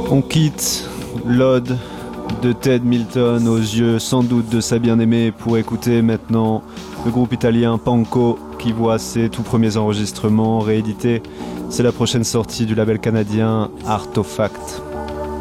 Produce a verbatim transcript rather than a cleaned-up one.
On quitte l'ode de Ted Milton aux yeux sans doute de sa bien-aimée pour écouter maintenant le groupe italien Panko qui voit ses tout premiers enregistrements réédités. C'est la prochaine sortie du label canadien Artefact.